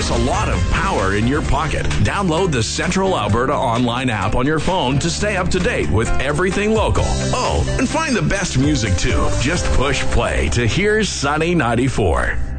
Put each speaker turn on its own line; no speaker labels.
a lot of power in your pocket. Download the Central Alberta online app on your phone to stay up to date with everything local. Oh, and find the best music too. Just push play to Here's Sunny 94.